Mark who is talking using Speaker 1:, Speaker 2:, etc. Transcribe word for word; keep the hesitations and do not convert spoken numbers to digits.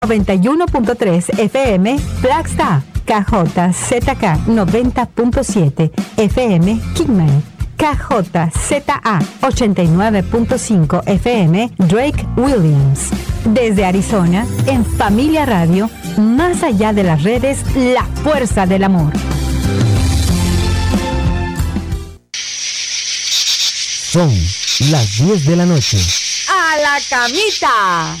Speaker 1: noventa y uno punto tres F M, Flagstaff, K J Z K noventa punto siete F M, Kingman, K J Z A ochenta y nueve punto cinco F M, Drake Williams. Desde Arizona, en Familia Radio, más allá de las redes, la fuerza del amor.
Speaker 2: Son las diez de la noche.
Speaker 1: ¡A la camita!